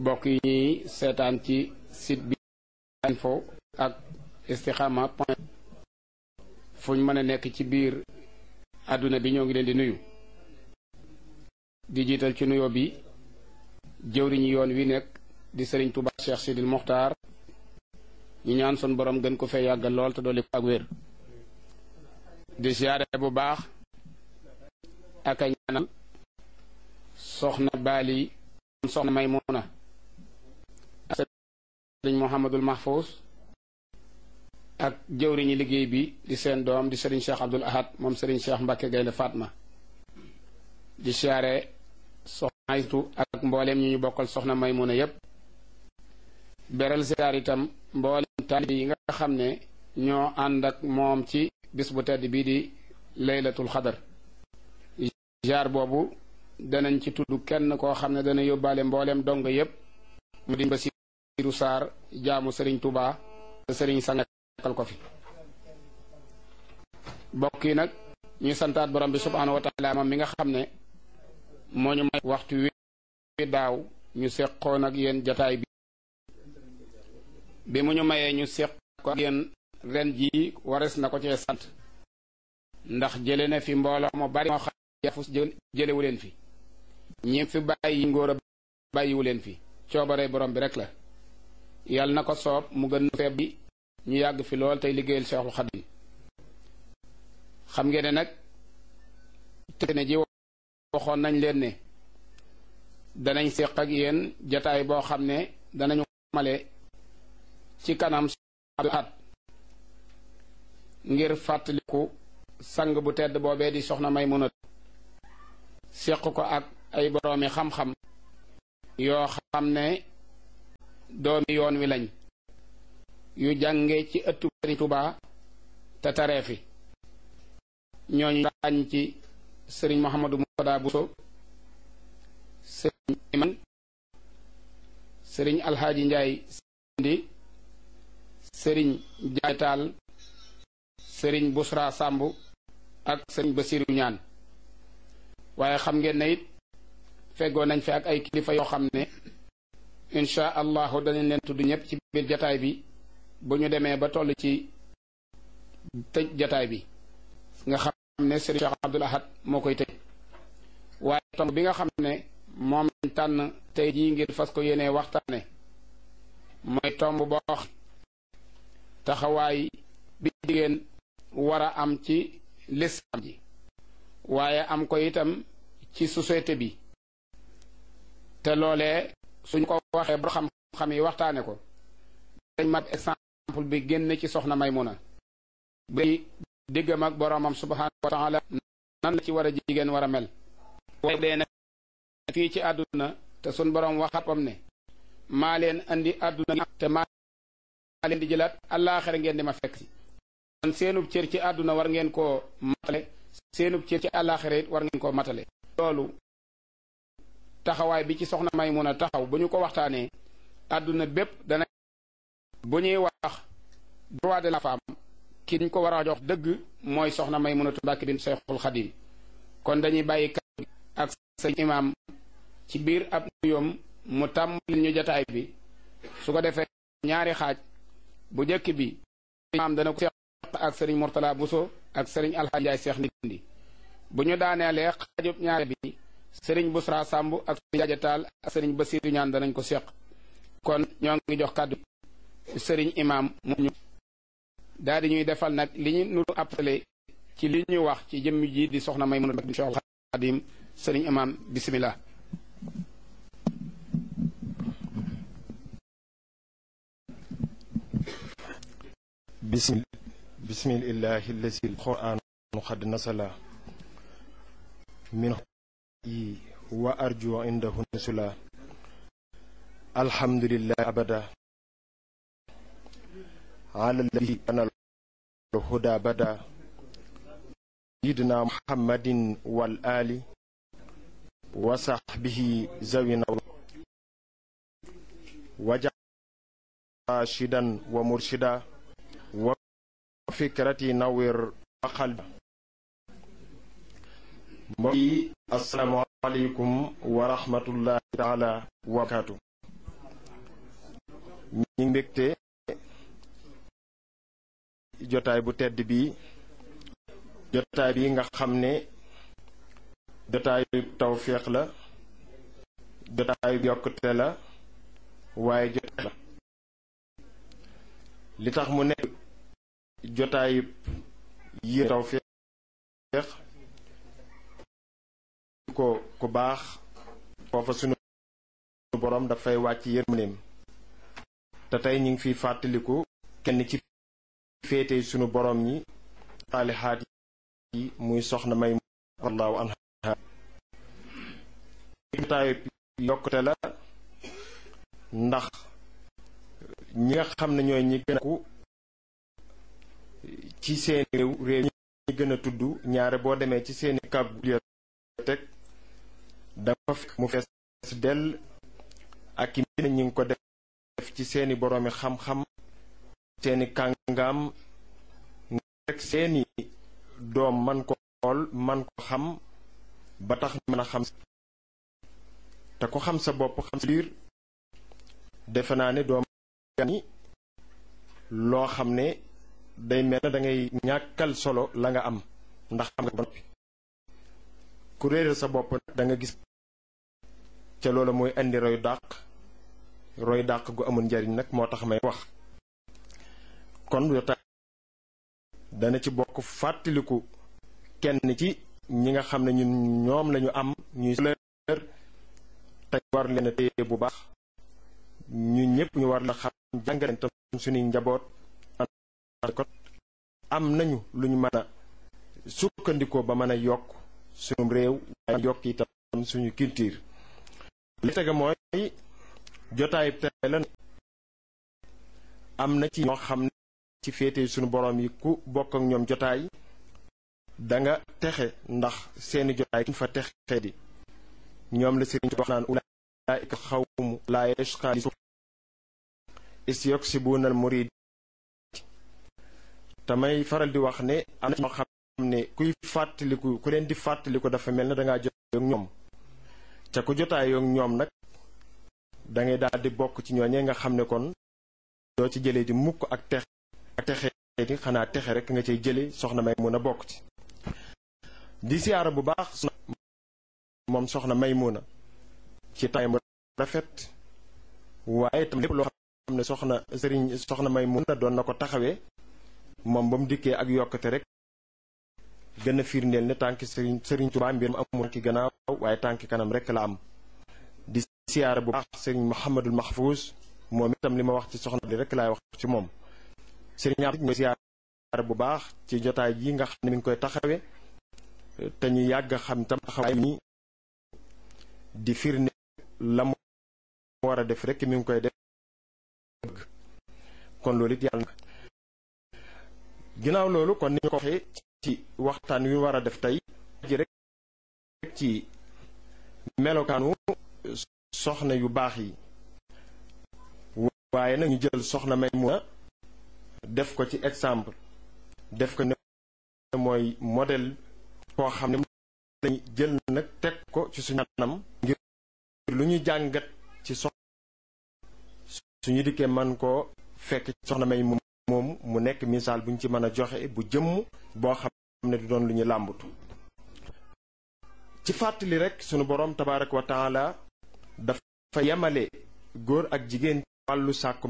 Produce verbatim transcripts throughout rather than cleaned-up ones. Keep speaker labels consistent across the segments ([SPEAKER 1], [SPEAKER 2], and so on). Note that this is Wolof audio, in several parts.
[SPEAKER 1] bokk yi ñuy seetaan ci site bi info ak istikhama point fuñ mën a nekk ci biir àdduna bi ñoo ngi leen di nuyu di jiital ci nuyoo bi jëwriñu yoon wi nekk di Sëriñ Tuubaa Cheikh Sidil Mokhtar ñu ñaan sun borom gën ko fee yàggal lool te dolli ko ak wér di siyaare bu baax ak a ñaanal soxna Baali soxna Maymuna sëriñ Mouhamadul Mahfous ak jëwriñu liggéey bi di seen doom di sëriñ Cheikh Abdoul Ahad moom sëriñ Cheikh Mbacke Gaynde Fatma di siyaare soxna Aytu ak mbooleem ñu ñu bokkal soxna Maymuna yépp beral siyaar itam mbooleem taalibe yi nga xam ne ñoo ànd ak moom ci bis bu tedd bii di laylatul xadar jaar boobu danañ ci tudd kenn koo xam ne dana yóbbaale mbooleem dong yépp mu di Basiiru Saar jaamu sëriñ Tuubaa te sëriñ sangal ko fi bokk yi nag ñuy santaat borom bi subhaanahu wa taala moom mi nga xam ne moo ñu may waxtu wi daaw ñu seqoon ak yéen jataay bi bi mu ñu mayee ñu seq ko ak yéen ren jii wares na ko cee sant ndax jële na fi mbooloo mu bari moo xam yafus jëlewu leen fi ñi fi bàyyi ngóor a bàyyiwu leen fi coobare borom bi rek la yàlla na ko soob mu gën feeb bi ñu yàgg fi lool tey liggéeyal Seexul Xadiim xam ngeen ne nag te ne ji waxoon nañ leen ne danañ seq ak yéen jataay boo xam ne danañu male ci kanam at ngir fàttaliku sang bu tedd boobee di soxna Maymuna seq ko ak ay boroomi xam-xam yoo xam ne doomi yoon wi lañ yu jànge ci ëttu Sëriñ Tuubaa te taree fi ñooñu ràññ ci sëriñ Mouhamadou Moutada Bousso sëriñ Iman sëriñ Alxaaji Njaay Sindi sëriñ Jaay Taal sëriñ Busra Sàmb ak sëriñ Basiiru Ñaan waaye xam ngeen ne it feggoo nañ fi ak ay kilifa yoo xam ne insha allahu danañ leen tudd ñëpp ci biir jataay bi bu ñu demee ba toll ci tëj jataay bi nga xam ne sëriñ Cheikh Abdoul Ahad moo koy tëj waaye tomb bi nga xam ne moom lañ tànn tey jii ngir fas ko yéenee waxtaane mooy tomb boo taxawaay bi jigéen war a am ci lislaam ji waaye am ko itam ci société bi te loolee suñ ko waxee ba xam-xam yi waxtaane ko dañ mat exemple bi génn ci soxna Maymuna bi diggam ak boroomam subhaanahu wa taala nan la ci war a jigéen war a mel waaye dee nag fii ci àdduna te suñ boroom waxatam ne maa leen andi àdduna te maa leen di jëlaat àllaaxira ngeen di ma fekk si kon seenub cër ci àdduna war ngeen koo matale seenub cër ci àllaaxira it war ngeen koo matale loolu taxawaay bi ci soxna Maymuna taxaw bu ñu ko waxtaanee àdduna bépp dana bu ñuy wax droit de la femme ki ñu ko war a jox dëgg mooy soxna Maymunatu Mbàkke bint Seexul Xadiim kon dañuy bàyyi kàddu ak sëñ imaam ci biir ab nuyoom mu tàmbali ñu jataay bi su ko defee ñaari xaaj bu njëkk bi imaam dana ko seq ak sëriñ Murtala Buso ak sëriñ Alxaaji Njaay Seex Ndindi bu ñu daaneelee xaajub ñaari bi sëriñ Busra Sàmb ak sëriñ Jaaja Taal ak sëriñ Basiiru Ñaan danañ ko seq kon ñoo ngi jox kàddu sëriñ imaam mu ñu daal di ñuy defal nag li ñu nuru appelé ci li ñu wax ci jëmm ji di soxna Maymuna bint Seexul Xadiim sëriñ imaam bismillah
[SPEAKER 2] bismil bismillahi allazi alquran qad nasala min yi wa arju indahu nasula alhamdulillahi abada ala alladhi kana الهدى بدا سيدنا محمد والآل وصحبه زوينا وجعل راشدا ومرشدا وفكرتي نور قلبا السلام عليكم ورحمة الله تعالى وبركاته ngi mbégte jotaay bu tedd bi jotaay bi nga xam ne jotaayu tawféex la jotaayu yokkute la waaye jotaay la li tax mu nekk jotaayu yi tawféex ko ku baax foofa sunu boroom dafay wàcc yërmandeem te tey ñu ngi fiy fàttaliku kenn ci féete sunu boroom ñi saalihaat yi muy soxna may wallahu anha jotaayu yokkute la ndax ñi nga xam ne ñooy ñi gën a ku ci seen réew réew ñi gën a tudd ñaare boo demee ci seeni kab bibliothèque dafa fekk mu fees dell ak i mbir ñi ngi ko def ci seeni boroomi xam-xam seeni kàngaam rek seeni doom man ko xool man ko xam ba tax mën a xam te ko xam sa bopp xam sa biir defe naa ne doom gani loo xam ne day mel na dangay ñàkkal solo la nga am ndax xam nga ba noppi ku réeral sa bopp da nga gis ca loolu mooy indi roy dàq roy dàq gu amul njariñ nag moo tax may wax kon jotaay dana ci bokk fàttaliku kenn ci ñi nga xam ne ñun ñoom lañu am ñuy leer te war leen a téye bu baax ñu ñëpp ñu war la xam jàngaleen tam suñuy njaboot ko am nañu lu ñu mën a sukkandikoo ba mën a yokk suñu réew waaye yokk itam suñu culture li tege mooy jotaay tey la am na ci ñoo xam ne ci féete suñu boroom yi ku bokk ak ñoom jotaay danga texe ndax seeni jotaay kuñ fa texe di ñoom la sëriñ wax naan ulaa'ika xawmu laa yashqaa isyuksibuuna al murid tamay faral di wax ne am na ñoo xam ne kuy fàttaliku ku leen di fàttaliku dafa mel ne dangaa jotaay ak ñoom ca ku jotaay ak ñoom nag dangay daal di bokk ci ñooñee nga xam ne kon doo ci jëlee di mukk ak texe ak texe di xanaa texe rek nga cay jële soxna Maymuna bokk ci di siyaara bu baax moom soxna Maymuna ci tay mu rafet waaye tam lépp loo xam ne soxna sëriñ soxna Maymuna doon na ko taxawee moom ba mu dikkee ak yokkate rek gën a firndeel ne tànki sëriñ sëriñ Tuubaa mbir mu amul ki gannaaw waaye tànki kanam rek la am di siyaara bu baax sëriñ Muhammadul Mahfouz moom itam li ma wax ci soxna li rek laay wax ci moom sëriñ am ñooy siyaara bu baax ci jotaay yi nga xam ne mi ngi koy taxawe te ñu yàgg xam tam taxawaay ni di firnde la mu war a def rek mi ngi koy def kon loolu it yàlla na ginnaaw loolu kon ni ñu ko waxee ci waxtaan wi war a def tey ji rek ci melokaanu soxna yu baax yi waaye nag ñu jël soxna Maymuna def ko ci exemple def ko ne mooy modèle koo xam ne lañu jël nag teg ko ci suñu anam ngir lu ñu jàngat ci soxna suñu dikkee man koo fekk soxna may moom mu nekk misaal bu ñu ci mën a joxe bu jëmm boo xam ne du doon lu ñu làmbatu ci fàttali rek sunu boroom tabaaraka wa taala dafa yemale góor ak jigéen wàllu sàkku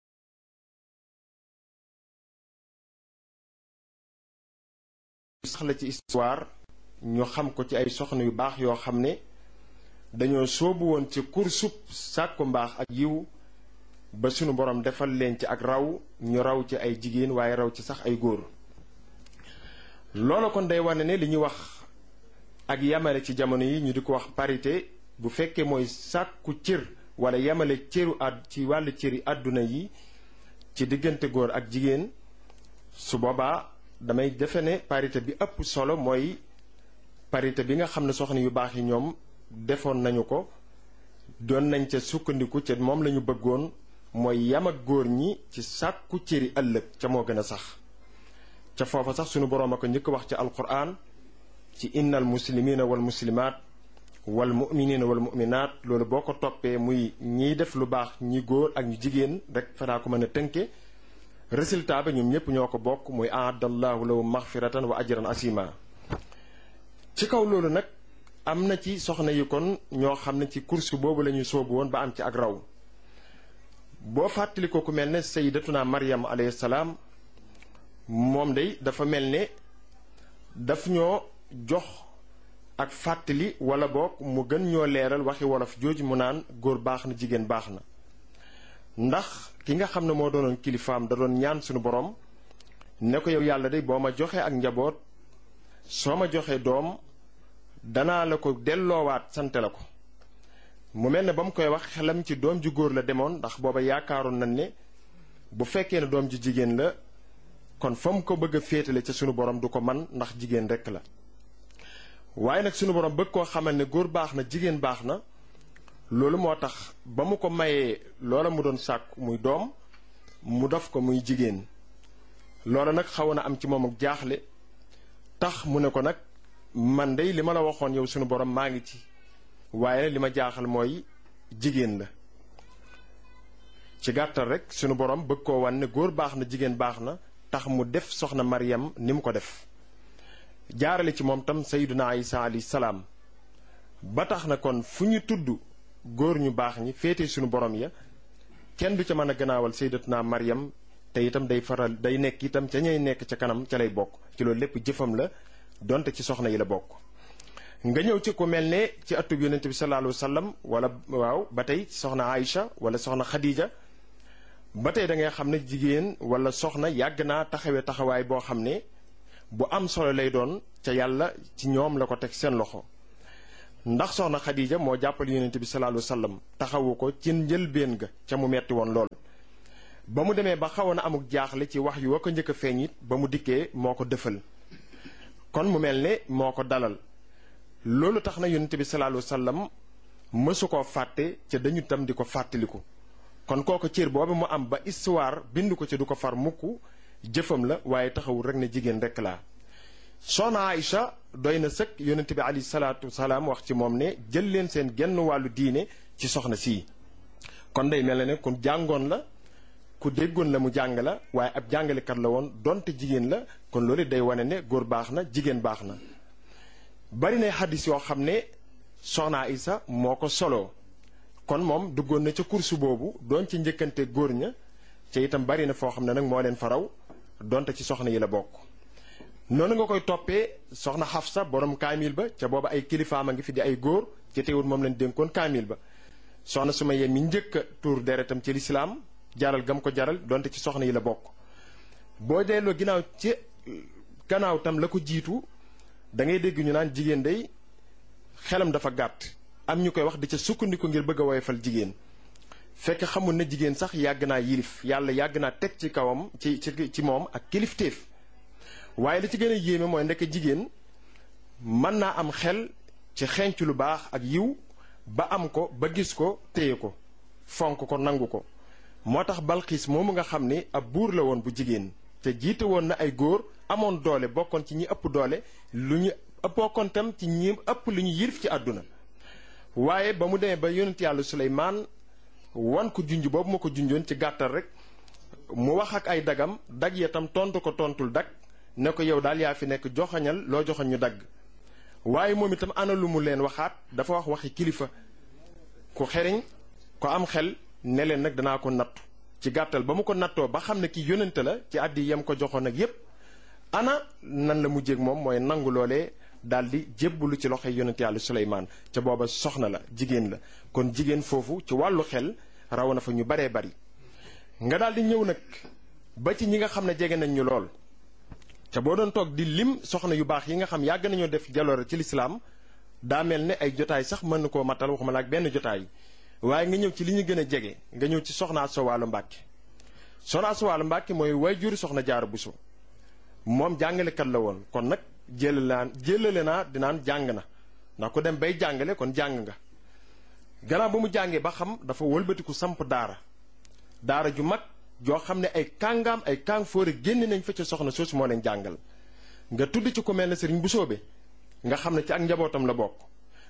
[SPEAKER 2] sax la ci histoire ñu xam ko ci ay soxna yu baax yoo xam ne dañoo soobu woon ci kursub sàkku mbaax ak yiw ba sunu borom defal leen ci ak raw ñu raw ci ay jigéen waaye raw ci sax ay góor loolu kon day wane ne li ñuy wax ak yamale ci jamono yi ñu di ko wax parité bu fekkee mooy sàkku cër wala yamale cëru àdd ci wàllu cëri àdduna yi ci diggante góor ak jigéen su boobaa damay defe ne parité bi ëpp solo mooy parité bi nga xam ne soxna yu baax yi ñoom defoon nañu ko doon nañ ca sukkandiku ca moom lañu bëggoon mooy yam ak góor ñi ci sàkku cëri ëllëg ca moo gën a sax ca foofa sax sunu boroom a ko njëkk wax ci alquran ci innal muslimina wal muslimaat wal muminina wal muminaat loolu boo ko toppee muy ñiy def lu baax ñi góor ak ñu jigéen rek fanaa ko mën a tënke résultat ba ñoom ñëpp ñoo ko bokk muy aadallahu lahu maxfiratan wa ajran asima. ci kaw loolu nag am na ci soxna yi kon ñoo xam ne ci course boobu la ñu sóobu woon ba am ci ak raw. boo fàttali ko ku mel ne sayyidatuna Maryam alayhi salaam moom day dafa mel ne daf ñoo jox ak fàttali wala boog mu gën ñoo leeral waxi wolof jooju mu naan góor baax na jigéen baax na. ndax ki nga xam ne moo doonoon kilifaam da doon ñaan suñu borom ne ko yow yàlla day boo ma joxee ak njaboot soo ma joxee doom danaa la ko delloowaat sante la ko. mu mel ne ba mu koy wax xelam ci doom ju góor la demoon ndax booba yaakaaroon nañ ne bu fekkee ne doom ju jigéen la kon fa mu ko bëgg a féetale ca sunu borom du ko man ndax jigéen rekk la. waaye nag sunu borom bëgg koo xamal ne góor baax na jigéen baax na loolu moo tax ba mu ko mayee loola mu doon sàkk muy doom mu def ko muy jigéen. loola nag xaw na am ci moom ak jaaxle tax mu ne ko nag man dey li ma la waxoon yow sunu borom maa ngi ci. waaye li ma jaaxal mooy jigéen la. ci gàttal rek sunu borom bëgg koo wan ne góor baax na jigéen baax na tax mu def soxna Maryam ni mu ko def. jaarale ci moom tam sayyiduna Isa alayhi salaam ba tax na kon fu ñu tudd góor ñu baax ñi féete sunu borom ya kenn du ca mën a gannaawal sayyidatuna Maryam te itam day faral day nekk itam ca ñay nekk ca kanam ca lay bokk ci loolu lépp jëfam la donte ci soxna yi la bokk. nga ñëw ci ku mel ne ci atub yonent bi sallallahu alayhi wa sallam wala waaw ba tey soxna Aïcha wala soxna Khadija ba tey da ngay xam ne jigéen wala soxna yàgg naa taxawee taxawaay boo xam ne bu am solo lay doon ca yàlla ci ñoom la ko teg seen loxo. ndax soxna Khadija moo jàppale yonent bi sallallahu alayhi wa sallam taxawu ko ci njëlbéen ga ca mu metti woon lool. ba mu demee ba xawoon a amuk jaaxle ci wax yu wa ko njëkk a feeñ it ba mu dikkee moo ko dëfal kon mu mel ne moo ko dalal. loolu tax na yonent bi sallallahu alayhi wa sallam mësu koo fàtte ca dañu tam di ko fàttaliku kon kooku cër boobu mu am ba histoire bind ko ca du ko far mukk jëfam la waaye taxawul rek ne jigéen rek laa. soxna Aïcha doy na sëkk yonent bi alayhi salaatu wasalaam wax ci moom ne jël leen seen genn wàllu diine ci soxna sii. kon day mel ne ku jàngoon la ku déggoon la mu jàng la waaye ab jàngalekat la woon donte jigéen la kon loolu day wane ne góor baax na jigéen baax na. bari na xaddis yoo xam ne soxna Aïcha moo ko soloo kon moom duggoon na ca kursu boobu doon ci njëkkante góor ña ca itam bari na foo xam ne nag moo leen faraw donte ci soxna yi la bokk. noonu nga koy toppee soxna Xafsa borom kaamil ba ca booba ay kilifaam a ngi fi di ay góor ci teewul moom lañ dénkoon kaamil ba. soxna Sumayya mi njëkk a tuur deretam ci lislaam jaral gam ko jaral donte ci soxna yi la bokk. boo delloo ginnaaw ci gannaaw tam la ko jiitu. da ngay dégg ñu naan jigéen day xelam dafa gàtt am ñu koy wax di ca sukkandiku ngir bëgg a woyofal jigéen fekk xamul ne jigéen sax yàgg naa yilif yàlla yàgg naa teg ci kawam ci ci ci moom ak kilifteef. waaye li ci gën a yéeme mooy ndekk jigéen mën naa am xel ci xenc lu baax ak yiw ba am ko ba gis ko téye ko fonk ko nangu ko. moo tax Balxiis moomu nga xam ne ab buur la woon bu jigéen te jiite woon na ay góor amoon doole bokkoon ci ñi ëpp doole lu ñu bokkoon tam ci ñi ëpp lu ñu yilif ci àdduna. waaye ba mu demee ba yonent yàlla Suleymaan wan ko junj boobu ma ko junjoon ci gàttal rek mu wax ak ay dagam dag ya tam tontu ko tontul dag ne ko yow daal yaa fi nekk joxañal loo joxañ ñu dagg. waaye moom itam ana lu mu leen waxaat dafa wax waxi kilifa ku xeriñ ko am xel ne leen nag danaa ko nattu ci gàttal ba mu ko nattoo ba xam ne ki yónnante la ci àddi yam ko joxoon ak yépp ana nan la mujjéeg moom mooy nangu loolee daal di jébbalu ci loxoy yonent yàlla Suleymaan ca booba soxna la jigéen la kon jigéen foofu ci wàllu xel raw na fa ñu baree bari. nga daal di ñëw nag ba ci ñi nga xam ne jege nañ ñu lool ca boo doon toog di lim soxna yu baax yi nga xam yàgg nañoo def jaloore ci lislaam daa mel ne ay jotaay sax mën na koo matal waxuma la ak benn jotaay. waaye nga ñëw ci li ñu gën a jege nga ñëw ci soxna Asta Walo Mbàkke. soxna Asta Walo Mbàkke mooy waajur soxna Jaara Buso moom jàngalekat la woon kon nag jëlale naa jëlale naa dinaan jàng na ndax ku dem bay jàngale kon jàng nga. gannaaw ba mu jàngee ba xam dafa wëlbatiku samp daara daara ju mag joo xam ne ay kàngaam ay kàng fóore génn nañ fa ca soxna soosu moo leen jàngal. nga tudd ci ku mel ne Sëriñ Busoobe nga xam ne ci ak njabootam la bokk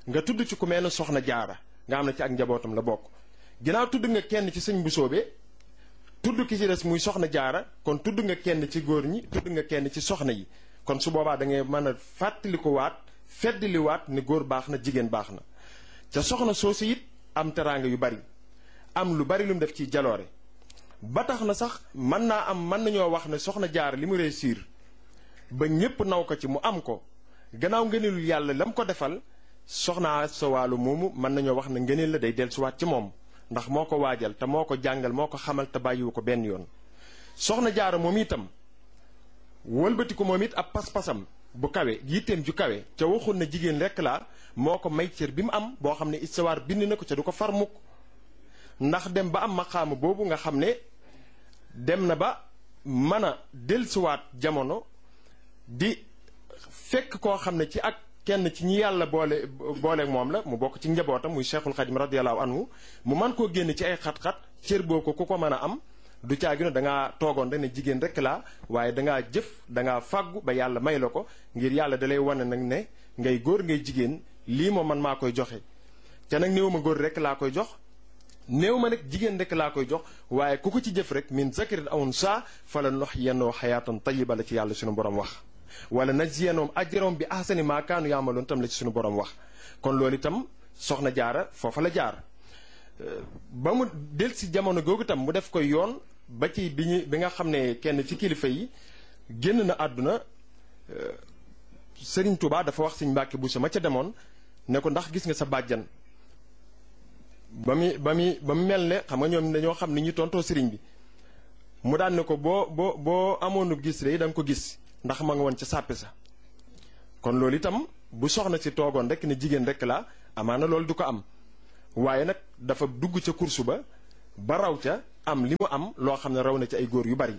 [SPEAKER 2] nga tudd ci ku mel ne soxna jaara nga xam ne ci ak njabootam la bokk ginnaaw tudd nga kenn ci sëñ Busoobe tudd ki ci des muy soxna jaara kon tudd nga kenn ci góor ñi tudd nga kenn ci soxna yi kon su boobaa da ngay mën a fàttali ko waat feddali waat ne góor baax na jigéen baax na ca soxna soosu it am teraanga yu bari am lu bari lu mu def ci jaloore ba tax na sax mën naa am mën nañoo wax ne soxna jaara li mu réussir ba ñépp naw ko ci mu am ko gannaaw ngëneelul yàlla la mu ko defal soxna sa wàllu moomu mën nañoo wax ne ngëneel la day dellusiwaat ci moom ndax moo ko waajal te moo ko jàngal moo ko xamal te bàyyiwu ko benn yoon soxna jaara moom itam wëlbati ko moom it ab pas-pasam bu kawe yitteem ju kawe ca waxul na jigéen rekk laa moo ko may cër bi mu am boo xam ne istawaar bind na ko ca du ko far mukk ndax dem ba am maqaama boobu nga xam ne dem na ba mën a dellusiwaat jamono di fekk koo xam ne ci ak kenn ci ñi yàlla boole boole moom la mu bokk ci njabootam muy Cheikhul Khadim radiyallahu anhu mu mën koo génn ci ay xat-xat cër boo ko ku ko mën a am du caagi no da ngaa toogoon rek ne jigéen rek laa waaye dangaa jëf dangaa fàggu ba yàlla may la ko ngir yàlla dalay wane nag ne ngay góor ngay jigéen lii moom man maa koy joxe te nag néew ma góor rek laa koy jox néew ma nag jigéen rek laa koy jox waaye ku ko ci jëf rek min zakarin aw unsaa fala nuhyiyannahu hayaatan tayyiba la ci yàlla suñu borom wax wala najziyannahum ajrahum bi ahsani maa kaanu ya'maluun tam la ci suñu borom wax kon loolu itam soxna jaara foofa la jaar ba mu del si jamono googu itam mu def koy yoon ba ci bi ñu bi nga xam ne kenn ci kilifa yi génn na àdduna Sëriñ Tuubaa dafa wax Sëriñ Mbàkke Buso ma ca demoon ne ko ndax gis nga sa bàjjan ba muy ba muy ba mu mel ne xam nga ñoom dañoo xam ni ñu tontoo sëriñ bi mu daan ne ko boo boo boo amoonu gis rek da nga ko gis ndax ma nga woon ca sàppe sa kon loolu itam bu soxna si toogoon rek ne jigéen rek la amaana loolu du ko am waaye nag dafa dugg ca kursu ba ba raw ca am li mu am loo xam ne raw na ci ay góor yu bari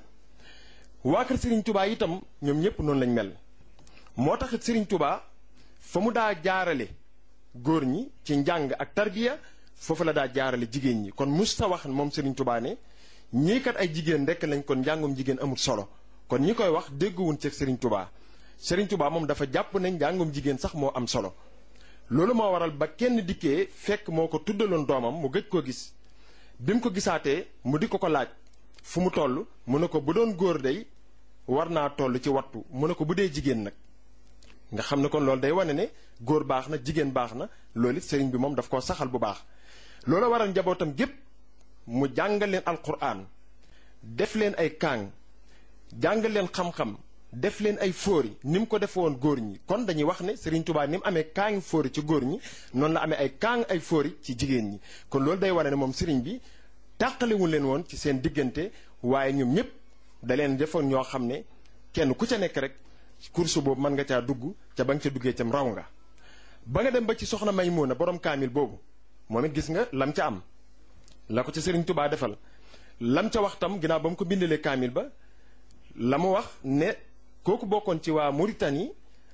[SPEAKER 2] waa kër Serigne Touba itam ñoom ñëpp noonu lañ mel moo taxit Serigne Touba fa mu daa jaarale góor ñi ci njàng ak tarbiya foofu la daa jaarale jigéen ñi kon musta wax moom Serigne Touba ne ñii kat ay jigéen rek lañ kon njàngum jigéen amul solo kon ñi koy wax dégguwuñ ci Serigne Touba Serigne Touba moom dafa jàpp ne njàngum jigéen sax moo am solo loolu moo waral ba kenn dikkee fekk moo ko tuddaloon doomam mu gëj koo gis bi mu ko gisaatee mu di ko ko laaj fu mu toll mu ne ko bu doon góor day war naa toll ci wattu mu ne ko bu dee jigéen nag nga xam ne kon loolu day wane ne góor baax na jigéen baax na loolu it sëriñ bi moom daf koo saxal bu baax loolu waral njabootam gépp mu jàngal leen alquran def leen ay kaang jàngal leen xam-xam def leen ay fóori ni mu ko defe woon góor ñi kon dañuy wax ne Serigne Touba ni mu amee kaangi fóori ci góor ñi noonu la amee ay kaang ay fóori ci jigéen ñi kon loolu day wane ne moom Serigne bi tàqalewul leen woon ci seen diggante waaye ñoom ñëpp da leen defoon ñoo xam ne kenn ku ca nekk rek course boobu mën nga caa dugg ca ba nga ca duggee cam raw nga ba nga dem ba ci soxna Maymuna borom kaamil boobu moom it gis nga lam ca am la ko ca Serigne Touba defal lam ca wax tam ginnaaw ba mu ko bindalee kaamil ba la mu wax ne kooku bokkoon ci waa Mauritanie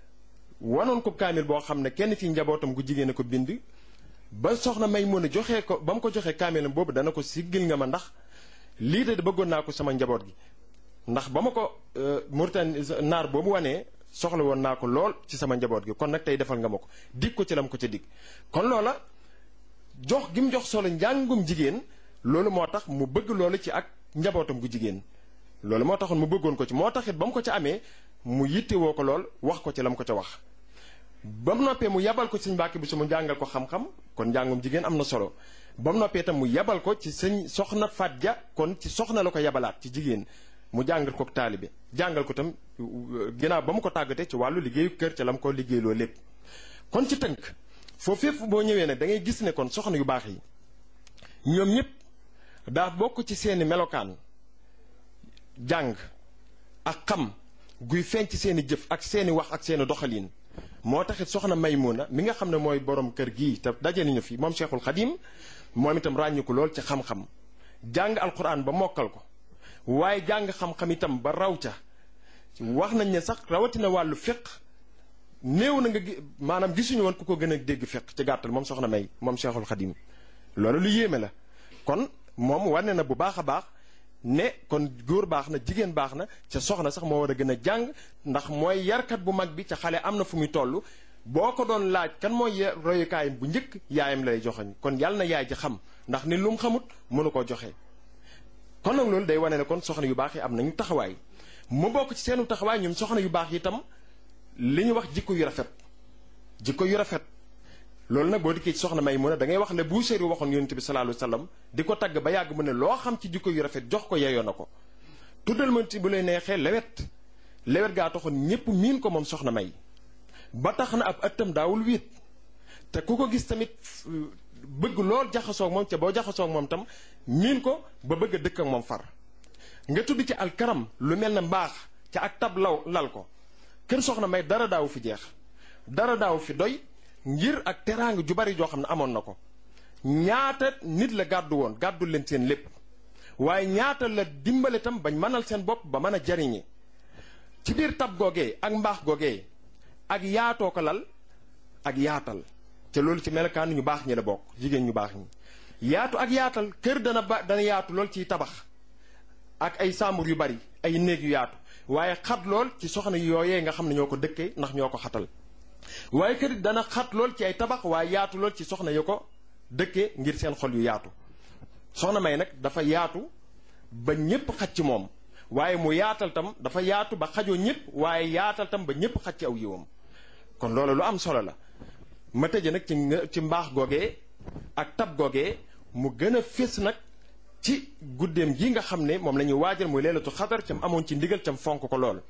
[SPEAKER 2] wanoon ko kaamil boo xam ne kenn ci njabootam gu jigéen a ko bind ba soxna Maymuna joxee ko ba mu ko joxee kaamilam boobu dana ko siggil nga ma ndax lii de bëggoon naa ko sama njaboot gi ndax ba ma ko Mauritanie naar boobu wanee soxla woon naa ko lool ci sama njaboot gi kon nag tey defal nga ma ko dig ko ci lam ko ca dig kon loola jox gi mu jox solo njàngum jigéen loolu moo tax mu bëgg loolu ci ak njabootam gu jigéen loolu moo taxoon mu bëggoon ko ci moo taxit ba mu ko ca amee mu yittewoo ko lool wax ko ci la mu ko ca wax ba mu noppee mu yabal ko ci sëñ Mbàkke Buso mu jàngal ko xam-xam kon njàngum jigéen am na solo ba mu noppee itam mu yabal ko ci sëñ soxna Faat Ja kon ci soxna la ko yabalaat ci jigéen mu jàngal ko taalibe jàngal ko itam ginnaaw ba mu ko tàggatee ci wàllu liggéeyu kër ca la mu ko liggéeyloo lépp kon ci tënk foofu fépp boo ñëwee nag da ngay gis ne kon soxna yu baax yi ñoom ñëpp daa bokk ci seeni melokaan jàng ak xam guy feeñ ci seeni jëf ak seeni wax ak seeni doxalin moo taxit soxna Maymuna mi nga xam ne mooy borom kër gii te daje nañu fi moom Cheikhul Khadim moom itam ràññu ko lool ci xam-xam jàng alquran ba mokkal ko waaye jàng xam-xam itam ba raw ca wax nañ ne sax rawatina wàllu fiq néew na nga maanaam gisuñu woon ku ko gën a dégg fiq ci gàttal moom soxna May moom Cheikhul Khadim loolu lu yéeme la kon moom wane na bu baax a baax ne kon góor baax na jigéen baax na ca soxna sax moo war a gën a jàng ndax mooy yarkat bu mag bi ca xale am na fu muy toll boo ko doon laaj kan mooy royukaayam bu njëkk yaayam lay joxoñ kon yàlla na yaay ji xam ndax ni lu mu xamut mënu koo joxe. kon nag loolu day wane ne kon soxna yu baax yi am nañu taxawaay mu bokk ci seenu taxawaay ñoom soxna yu baax yi itam li ñu wax jikko yu rafet jikko yu rafet loolu nag boo dikkee ci soxna Maymuna da ngay wax ne bu séeri waxoon yonent bi sallallahu alayhi wasallam di ko tagg ba yàgg mu ne loo xam ci jikko yu rafet jox ko yeyoo na ko tuddal ma ci bu lay neexee lewet lewet gaa taxoon ñépp miin ko moom soxna May ba tax na ab ëttam daawul wiit te ku ko gis tamit bëgg lool jaxasoog moom ca boo jaxasoog moom tam miin ko ba bëgg a dëkk ak moom far nga tudd ci alkaram lu mel ne mbaax ca ak tab law lal ko kër soxna May dara daawu fi jeex dara daawu fi doy ngir ak teraanga ju bari joo xam ne amoon na ko ñaata nit la gàddu woon gàddu leen seen lépp waaye ñaata la dimbale tam bañ mënal seen bopp ba mën a jariñe ci biir tab googee ak mbaax googee ak yaatoo ko lal ak yaatal te loolu ci melokaan ñu baax ñi la bokk jigéen ñu baax ñi yaatu ak yaatal kër dana ba dana yaatu lool ciy tabax ak ay sàmbur yu bari ay néeg yu yaatu waaye xat lool ci soxna yooyee nga xam ne ñoo ko dëkkee ndax ñoo ko xatal waaye kër dana xat lool ci ay tabax waaye yaatu lool ci soxna yu ko dëkkee ngir seen xol yu yaatu soxna May nag dafa yaatu ba ñépp xaj ci moom waaye mu yaatal tam dafa yaatu ba xajoo ñépp waaye yaatal tam ba ñépp xaj ci aw yiwam kon loolu lu am solo la ma tëje nag ci ci mbaax googee ak tab googee mu gën a fés nag ci guddeem gi nga xam ne moom la ñuy waajal muy leelatu xadar cam amoon ci ndigal cam fonk ko lool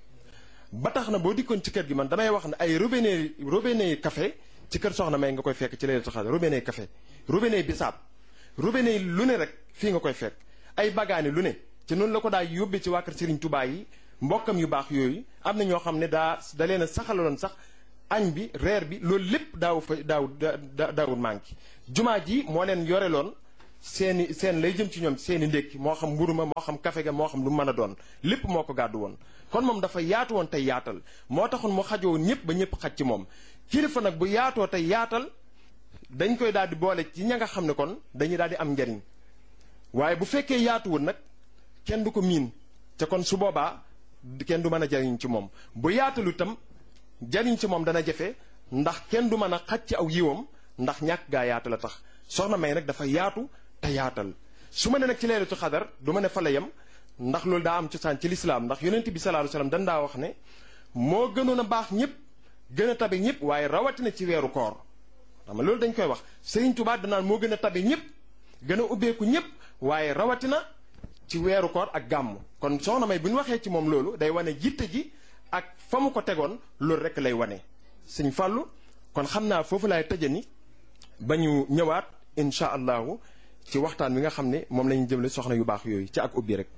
[SPEAKER 2] ba tax na boo dikkoon ci kër gi man damay wax ne ay robinet robinet café ci kër soxna May nga koy fekk ci leelatu xadar robinet café robinet bisaab robinet lu ne rek fii nga koy fekk ay bagaani lu ne ci noonu la ko daa yóbbee ci waa kër Serigne Touba yi mbokkam yu baax yooyu am na ñoo xam ne daa da leen a saxaloon sax añ bi reer bi loolu lépp daaw fa daaw daawul manqué jumaa ji moo leen yoreloon seeni seen lay jëm ci ñoom seeni ndékki moo xam mburu ma moo xam kafe ga moo xam lu mën a doon lépp moo ko gàddu woon kon moom dafa yaatu woon tey yaatal moo taxoon mu xajoo ñëpp ba ñëpp xaj ci moom kilifa nag bu yaatoo tey yaatal dañ koy daal di boole ci ña nga xam ne kon dañuy daal di am njariñ waaye bu fekkee yaatuwul nag kenn du ko miin te kon su boobaa kenn du mën a jariñ ci moom bu yaatalu itam jariñ ci moom dana jafe ndax kenn du mën a xaj ci aw yiwam ndax ñàkk gaa yaatu la tax soxna May nag dafa yaatu te yaatal su ma ne nag ci leelatu xadar du ma ne fa la yem ndax loolu daa am cosaan ci lislaam ndax yonent bi sallallahu alayhi wasallam dañ daa wax ne moo gënoon a baax ñëpp gën a tabe ñëpp waaye rawatina ci weeru koor xam nga loolu dañ koy wax Serigne Touba danaan moo gën a tabe ñëpp gën a ubbeeku ñëpp waaye rawatina ci weeru koor ak gàmm kon soxna May bu ñu waxee ci moom loolu day wane jitte ji ak fa mu ko tegoon loolu rek lay wane Sëñ Fàllu kon xam naa foofu laay tëjani ba ñu ñëwaat incha allahu ci waxtaan wi nga xam ne moom lañu jëmle soxna yu baax yooyu ci ak ubbi rek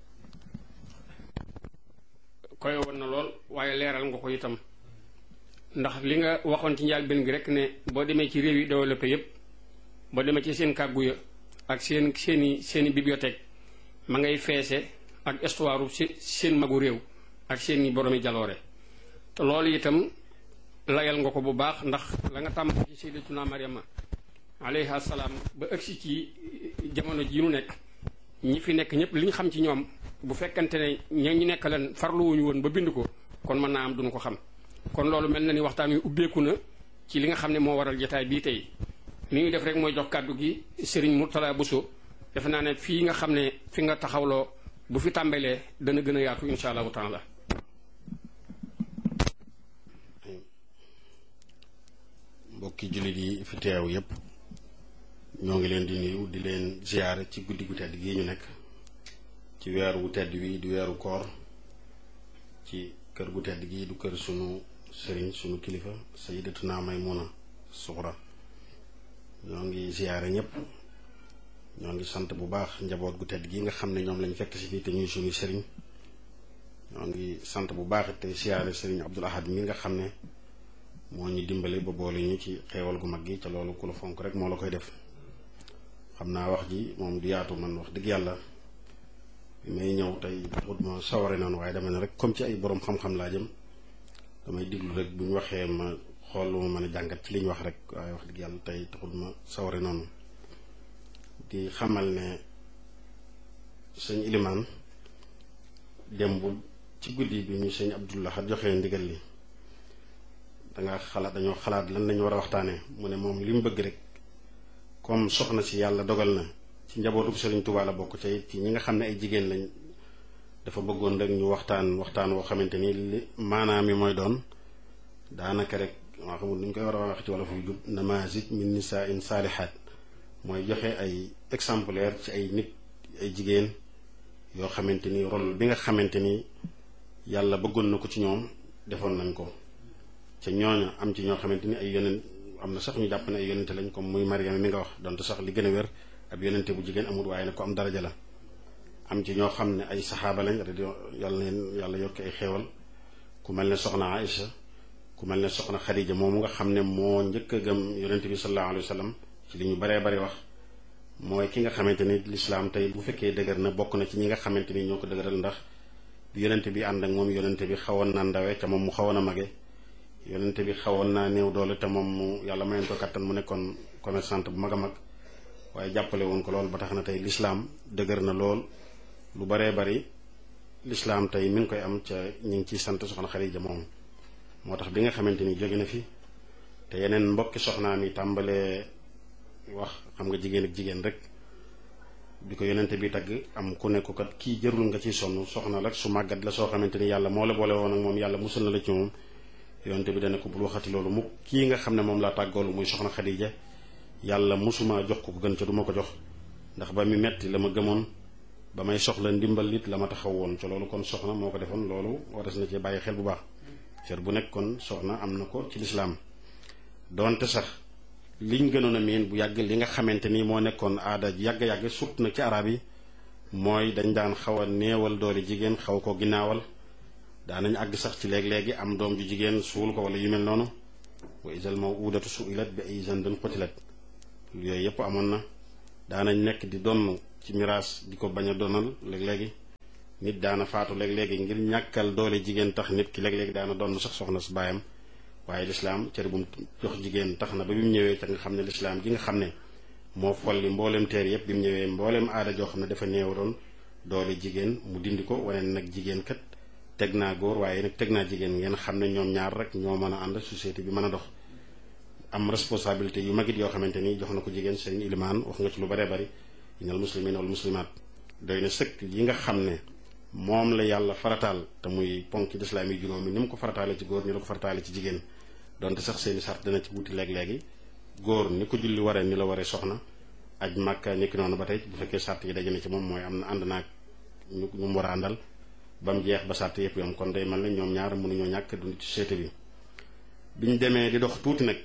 [SPEAKER 1] koy woon na lool waaye leeral nga ko itam ndax li nga waxoon ci njaal benn gi rek ne boo demee ci réew yi développé yépp boo demee ci seen kàggu ya ak seen seeni seeni bibliothèque ma ngay feese ak histoire seen magu réew ak seeni boroomi jaloore te loolu itam layal nga ko bu baax ndax la nga tàmm ci sayyidatuna Maryama alayha salaam ba ëgsi ci jamono ji nu nekk ñi fi nekk ñëpp li ñu xam ci ñoom bu fekkante ne ña ñu nekk leen farluwuñu woon ba bind ko kon mën naa am duñu ko xam kon loolu mel na ni waxtaan wi ubbeeku na ci li nga xam ne moo waral jotaay bii tey li ñuy def rek mooy jox kàddu gi Serigne Mourtala Bousso defe naa ne fii nga xam ne fi nga taxawloo bu fi tàmbalee dana gën a yaatu insha allahu taala.
[SPEAKER 3] mbokki jullit yi fi teew yépp ñoo ngi leen di nuyu di leen ziyaare ci guddi gu tedd gi ñu nekk ci weer wu tedd wi di weeru koor ci kër gu tedd gi du kër sunu sëriñ sunu kilifa sayyidatuna Maymuna Suxra ñoo ngi ziyaare ñépp ñoo ngi sant bu baax njaboot gu tedd gi nga xam ne ñoom lañ fekk si fii te ñuy sunu sëriñ ñoo ngi sant bu baax te ziyaare sëriñ Abdul Ahad mi nga xam ne moo ñu dimbale ba boole ñu ci xeewal gu mag gi ca loolu ku la fonk rek moo la koy def xam naa wax ji moom du yaatu man wax dëgg yàlla bi may ñëw tey taxut ma saware noonu waaye dama ne rek comme ci ay borom xam-xam laa jëm damay diglu rek bu ñu waxee ma xool lu ma mën a jàngat ci li ñu wax rek waaye wax dëgg yàlla tey taxut ma saware noonu di xamal ne sëñ Ilimaan démb ci guddi bi ñu sëñ Abdullah joxee ndigal li danga xalaat dañoo xalaat lan lañu war a waxtaanee mu ne moom li mu bëgg rek comme soxna si yàlla dogal na ci njabootu Sëriñ Tuubaa la bokk ci ci ñi nga xam ne ay jigéen lañ dafa bëggoon rek ñu waxtaan waxtaan woo xamante ni li maanaam mi mooy doon daanaka rek maa xamul nu ñu koy war a wax ci wala fu jub namazij min nisaa in saalihaat mooy joxe ay exemplaire ci ay nit ay jigéen yoo xamante ni rôle bi nga xamante ni yàlla bëggoon na ko ci ñoom defoon nañ ko ca ñooña am ci ñoo xamante ni ay yonent am na sax ñu jàpp ne ay yonente lañ comme muy Mariama mi nga wax donte sax li gën a wér ab yonente bu jigéen amul waaye nag ko am daraja la am ci ñoo xam ne ay saxaaba lañ radio yàlla leen yàlla yokki ay xeewal ku mel ne soxna Aïcha ku mel ne soxna Xadija moomu nga xam ne moo njëkk a gëm yonente bi sallallahu alayhi wa sallam ci li ñu baree bari wax mooy ki nga xamante ni lislaam tey bu fekkee dëgër na bokk na ci ñi nga xamante ni ñoo ko dëgëral ndax bi yonente bi ànd ak moom yonente bi xawoon naa ndawe te moom mu xawoon a mage yonente bi xawoon naa néew doole te moom mu yàlla mayoon ko kattan mu nekkoon commerçante bu mag a mag waaye jàppale woon ko lool ba tax na tey lislaam dëgër na lool lu baree bari lislaam tey mi ngi koy am ca ñu ngi ciy sant soxna Xadija moom moo tax bi nga xamante ni jóge na fi te yeneen mbokki soxnaam yi tàmbalee wax xam nga jigéen ak jigéen rek bi ko yonente bi tagg am ku nekk kat kii jërul nga ciy sonn soxna la su màggat la soo xamante ni yàlla moo la boole woon ak moom yàlla musul na la ci moom yonente bi dana ko bul waxati loolu mu kii nga xam ne moom laa tàggoolu muy soxna Xadija yàlla musuma jox ko ko gën ca du ma ko jox ndax ba mi metti la ma gëmoon ba may soxla ndimbal it la ma taxaw woon ca loolu kon soxna moo ko defoon loolu waras na ci bàyyi xel bu baax cër bu nekk kon soxna am na ko ci lislaam doonte sax liñ gënoon a miin bu yàgg li nga xamante ni moo nekkoon aada yàgg-yàgg sut na ci arab yi mooy dañ daan xaw a néewal doole jigéen xaw ko ginnaawal daanañ àgg sax ci léeg-léegi am doom ju jigéen suul ko wala yu mel noonu wa isal mawudatu suilat bi ay zanbin qutilat yooyu yëpp amoon na daanañ nekk di donn ci miraas di ko bañ a donal léeg-léegi nit daana faatu léeg-léegi ngir ñàkkal doole jigéen tax nit ki léeg-léegi daana donn sax soxna su baayam waaye lislaam cër bu mu jox jigéen tax na ba bi mu ñëwee te nga xam ne lislaam gi nga xam ne moo folli mbooleem teer yépp bi mu ñëwee mbooleem aada joo xam ne dafa néewaroon doole jigéen mu dindi ko wane nag jigéen kat teg naa góor waaye nag teg naa jigéen ngeen xam ne ñoom ñaar rek ñoo mën a ànd société bi mën a dox am responsabilité yu magit yoo xamante ni jox na ko jigéen sëriñ ilimaan wax nga ci lu bare bari inal muslimin wal muslimaat doy na sëkk yi nga xam ne moom la yàlla farataal te muy ponk lislaam yi juróomi ni mu ko farataale ci góor ni la ko farataale ci jigéen donte sax seeni sart dana ci wuti léeg-léegi góor ni ko julli waree ni la waree soxna aj màkka nekki noonu ba tey bu fekkee sart yi daje na ci moom mooy am na ànd naag ñu ñu mu war a àndal ba mu jeex ba sart yëpp yom kon day mel ne ñoom ñaar mënuñoo ñàkk dund ci société bi biñ demee di dox tuuti nag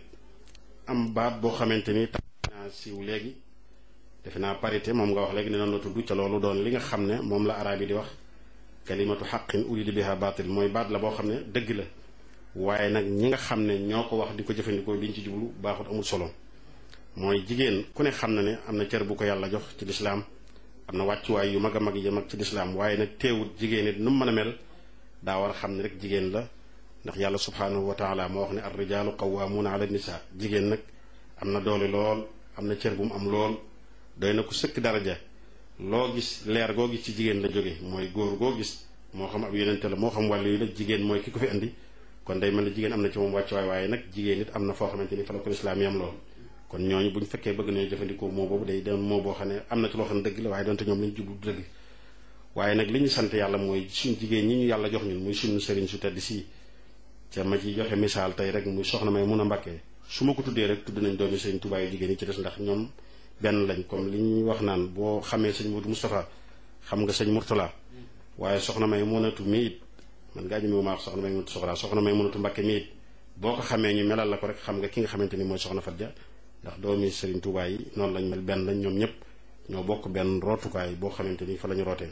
[SPEAKER 3] am baat boo xamante ni tax naa siiw léegi defe naa parité moom nga wax léegi ne noonu la tudd ca loolu doon li nga xam ne moom la araab yi di wax kalimatu xaqin urida biha baatil mooy baat la boo xam ne dëgg la waaye nag ñi nga xam ne ñoo ko wax di ko jëfandikoo liñ ci jublu baaxut amul solo mooy jigéen ku ne xam na ne am na cër bu ko yàlla jox ci lislaam am na wàccuwaay yu mag a mag yi mag ci lislaam waaye nag teewut jigéen it nu mu mën a mel daa war a xam ne rek jigéen la ndax yàlla subhaanahu wa taala moo wax ne ar rijaalu qawwaamuuna ala nisaa jigéen nag am na doole lool am na cër bu mu am lool doy na ko sëkk daraja loo gis leer goo gis ci jigéen la jóge mooy góor goo gis moo xam ab yonente la moo xam wàllu yi la jigéen mooy ki ko fi andi kon day mel ne jigéen am na ci moom wàccuwaay waaye nag jigéen it am na foo xamante ni fa la ko lislaam yam lool kon ñooñu bu ñu fekkee bëgg nañu jëfandikoo moo boobu day doon moo boo xam ne am na ci loo xam ne dëgg la waaye doonte ñoom lañu jublu du dëgg waaye nag li ñu sant yàlla mooy suñ jigéen ñi ñu yàlla jox ñun muy suñu sëriñ su tedd si ca ma ci joxe misaal tey rek muy soxna may mun a mbàkkee su ma ko tuddee rek tudd nañ doomi sëriñ Tuubaa yu jigéen yi ci des ndax ñoom benn lañ comme li ñuy wax naan boo xamee sëñ Modou Moustapha xam nga sëñ Mourtala waaye soxna may munatu mi it man ngaa jëmewu maa wax soxna may munatu soxla soxna may munatu mbàkke mi it boo ko xamee ñu melal la ko rek xam nga ki nga xamante ni mooy soxna Fatja ndax doomi sëriñ Tuubaa yi noonu lañ mel benn lañ ñoom ñëpp ñoo bokk benn rootukaay boo xamante ni fa la ñu rootee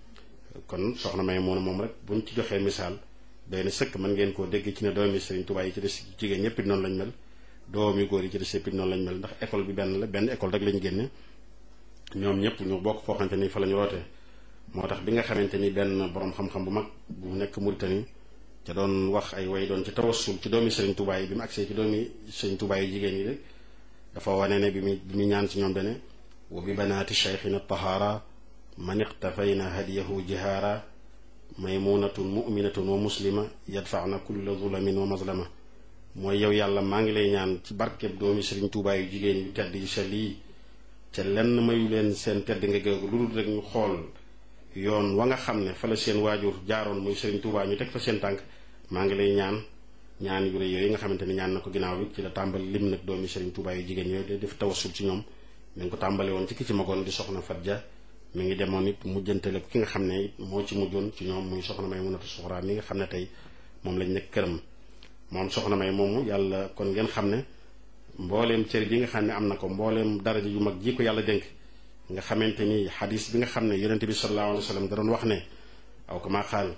[SPEAKER 3] kon soxna may mun a moom rek buñ ci joxee misaal doy na sëkk mën ngeen koo dégg ci ne doomi sëriñ Tuubaa yi ci des jigéen ñëpp it noonu lañ mel doomi góor yi ci des yëpp it noonu lañ mel ndax école bi benn la benn école rek lañ génne ñoom ñëpp ñu bokk foo xamante ni fa la ñu rootee moo tax bi nga xamante ni benn borom xam-xam bu mag bu nekk Mauritanie ca doon wax ay way doon ci tawassul ci doomi sëriñ Tuubaa yi bi mu agsee ci doomi sëriñ Tuubaa yi jigéen yi rek dafa wane ne bi mu bi mu ñaan ci ñoom dane wa bi banaati cheikhina tahaara man iqtafayna hadiyahu jihaara maymunatun muminatun wa muslima yadfaana kulla zulamin wa mazlama mooy yow yàlla maa ngi lay ñaan ci barkeb doomi Sëriñ Tuubaa yu jigéen yu tedd yu sell yi te lenn mayu leen seen tedd nga géegu lu dul rek ñu xool yoon wa nga xam ne fa la seen waajur jaaroon muy Sëriñ Tuubaa ñu teg fa seen tànk maa ngi lay ñaan ñaan yu rëy yooyu nga xamante ni ñaan na ko ginnaaw bi ci la tàmbali lim nag doomi Sëriñ Tuubaa yu jigéen yooyu di def tawassul ci ñoom mi ngi ko tàmbale woon ci ki ci magoon di soxna Fatja mi ngi demoon it mujjantale ki nga xam ne moo ci mujjoon ci ñoom muy soxna Maymunatu Suxra mi nga xam ne tey moom lañ nekk këram moom soxna May moomu yàlla kon ngeen xam ne mbooleem cër bi nga xam ne am na ko mbooleem daraja yu mag ji ko yàlla dénk nga xamante ni xadis bi nga xam ne yonente bi sallallahu alayhi wa sallam da doon wax ne aw kama qaal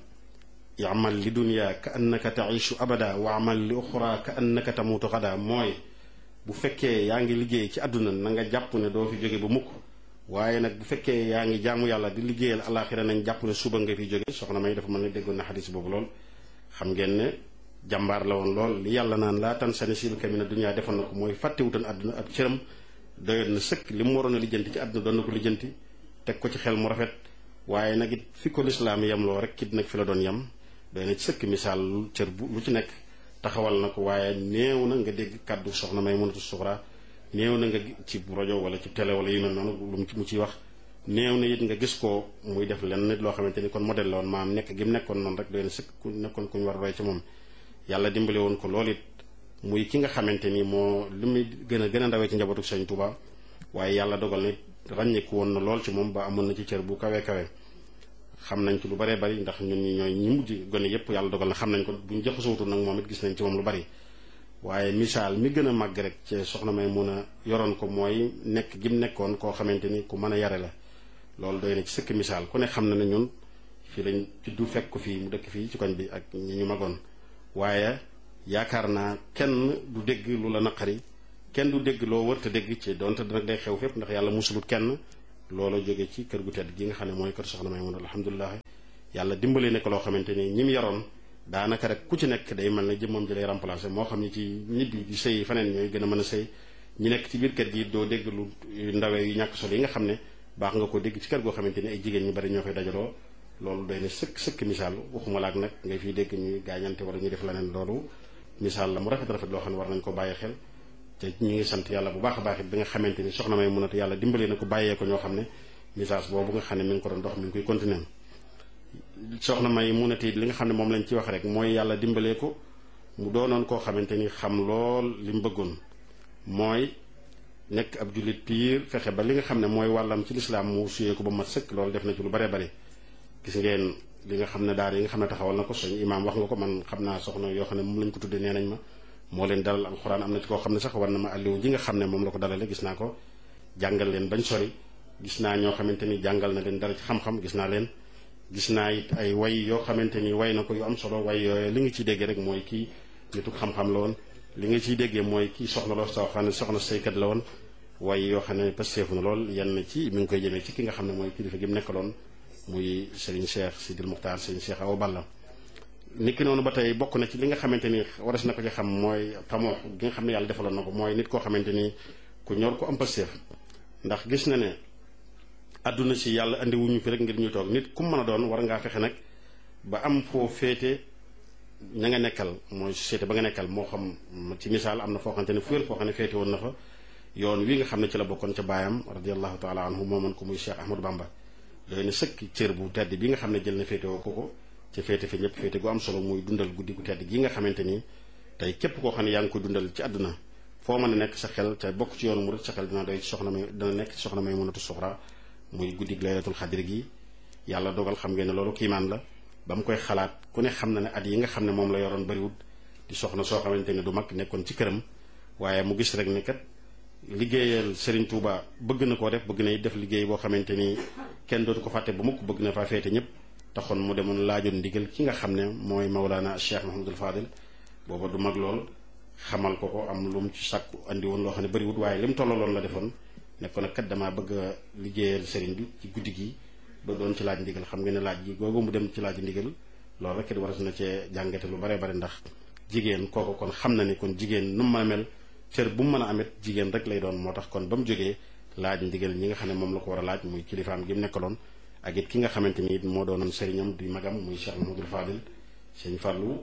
[SPEAKER 3] i'mal li dunya ka annaka ta'ishu abada wa amal li uxra ka annaka tamutu xada mooy bu fekkee yaa ngi liggéey ci àdduna na nga jàpp ne doo fi jóge ba mukk waaye nag bu fekkee yaa ngi jaamu yàlla di liggéeyal alaxira nañ jàpp ne suba nga fi jóge soxna May dafa mën ne déggoon na xadis boobu lool xam ngeen ne jàmbaar la woon lool li yàlla naan laa tan sani sil kamina dunya defoon na ko mooy fàttewutan àdduna ab cëram doyoon na sëkk li mu waroon a lijjanti ci àdduna doon na ko lijjanti teg ko ci xel mu rafet waaye nag it fi ko lislaam yem loo rek kit nag fi la doon yem doy na ci sëkk misaal lu cër bu lu ci nekk taxawal na ko waaye néew na nga dégg kàddu soxna Maymunatu Suxra néew na nga ci rajo wala ci télé wala yu mel noonu lu mu ciy wax néew na it nga gis ko muy def lenn nit loo xamante ni kon modèle la woon maam nekk gi mu nekkoon noonu rek doy na sëkk ku nekkoon ku ñu war a roy ci moom yàlla dimbale woon ko loolu it muy ki nga xamante ni moo li muy gën a gën a ndawee ci njabootu Sëriñ Tuubaa waaye yàlla dogal na ràññeeku woon na lool ci moom ba amoon na ci cër bu kawe kawe xam nañ ci lu baree bari ndax ñun ñi ñooy ñi mujj gone yépp yàlla dogal na xam nañ ko buñ jaxasootu nag moom it gis nañ ci moom lu bari waaye misaal mi gën a màgg rek ci soxna May mun a yoroon ko mooy nekk gi mu nekkoon koo xamante ni ku mën a yare la loolu doy na ci sëkk misaal ku ne xam na ne ñun fii lañ juddu fekk ko fii mu dëkk fii ci koñ bi ak ñi ñu magoon waaye yaakaar naa kenn du dégg lu la naqari kenn du dégg loo wërta dégg ci donte nag day xew fépp ndax yàlla musulut kenn loolu jóge ci kër gu tedd gi nga xam ne mooy kër soxna May mun alhamdulilah yàlla dimbale ne ko loo xamante ni ñi mu yaroon daanaka rek ku ci nekk day mel ne jëmmam ji lay remplacer moo xam ne ci nit bi di sëy faneen ñooy gën a mën a sëy ñi nekk ci biir kër gi doo dégg lu ndawee yu ñàkk solo yi nga xam ne baax nga ko dégg ci kër goo xamante ni ay jigéen ñu bari ñoo fay dajaloo loolu doy na sëkk sëkk misaal waxuma laak nag ngay fiy dégg ñuy gaañante wala ñuy def leneen loolu misaal la mu rafet rafet loo xam ne war nañ ko bàyyi xel te ñu ngi sant yàlla bu baax a baax it bi nga xamante ni soxna May munatu yàlla dimbalee na ko bàyyee ko ñoo xam ne message boobu nga xam ne mi ngi ko doon dox mi ngi koy continuer soxna May munatu it li nga xam ne moom lañ ci wax rek mooy yàlla dimbalee ko mu doonoon koo xamante ni xam lool li mu bëggoon mooy nekk ab jullit piir fexe ba li nga xam ne mooy wàllam ci lislaam mu suyee ko ba mat sëkk loolu def na ci lu bare bare gis ngeen li nga xam ne daara yi nga xam ne taxawal na ko suñu imaam wax nga ko man xam naa soxna yoo xam ne moom lañ ko tuddee nee nañ ma moo leen dalal alxuraan am na ci koo xam ne sax war na ma alliwu ji nga xam ne moom la ko dalale gis naa ko jàngal leen bañ sori gis naa ñoo xamante ni jàngal na leen dara ci xam-xam gis naa leen gis naa it ay way yoo xamante ni way na ko yu am solo way yooyu li nga ciy déggee rek mooy kii nitu xam-xam la woon li nga ciy déggee mooy kii soxna loo soo xam ne soxna saykat la woon way yoo xam ne pasteefu na lool yenn ci mi ngi koy jëmee ci ki nga xam ne mooy kilifa gi mu nekkaloon muy Serigne Cheikh Sidil Muxtaar Serigne Cheikh Awa Balla nit ki noonu ba tey bokk na ci li nga xamante ni waras na ko ci xam mooy tamoo gi nga xam ne yàlla defaloon na ko mooy nit koo xamante ni ku ñor ko am pasteef ndax gis na ne àdduna si yàlla andi wuñu fi rek ngir ñu toog nit ku mën a doon war ngaa fexe nag ba am foo féete ña nga nekkal mooy société ba nga nekkal moo xam ci misaal am na foo xamante ne fu wér foo xam ne féete woon na fa yoon wi nga xam ne ci la bokkoon ca baayam radiallahu taala anhu moomoon ko muy Cheikh Ahmadou Bamba doy na sëkk cër bu tedd bi nga xam ne jël na féete woo ko ko ca féete fi ñëpp féete gu am solo muy dundal guddi gu tedd gi nga xamante ni tey képp koo xam ne yaa ngi ko dundal ci àdduna foo mën a nekk sa xel ca bokk ci yoonu murid sa xel dina doy ci soxna may dina nekk ci soxna Maymunatu Suxra muy guddi laylatul xadri gi yàlla dogal xam ngeen ne loolu kiimaan la ba mu koy xalaat ku ne xam na ne at yi nga xam ne moom la yoroon bariwut di soxna soo xamante ne du mag nekkoon ci këram waaye mu gis rek ne kat liggéeyal Serigne Touba bëgg na koo def bëgg na def liggéey boo xamante ni kenn dootu ko fàtte ba mukk bëgg na faa féete ñëpp taxoon mu demoon laajoon ndigal ki nga xam ne mooy Mawlana Cheikh Mouhamadul Fadil booba du mag lool xamal ko ko am lu mu ci sàkku andi woon loo xam ne bariwut waaye li mu tollaloon la defoon nekkoon nag kat damaa bëgg a liggéeyal Serigne bi ci guddi gi ba doon ci laaj ndigal xam nga ne laaj gi googu mu dem ci laaj ndigal loolu rek it war na cee jàngate lu bare bare ndax jigéen kooku kon xam na ni kon jigéen nu mu mën a mel cër bu mu mën a amit jigéen rek lay doon moo tax kon ba mu jógee laaj ndigal ñi nga xam ne moom la ko war a laaj muy kilifaam gi mu nekkaloon ak it ki nga xamante ni it moo doonoon sëriñam di magam muy Cheikh Mouhamadul Fadil sëñ Fallou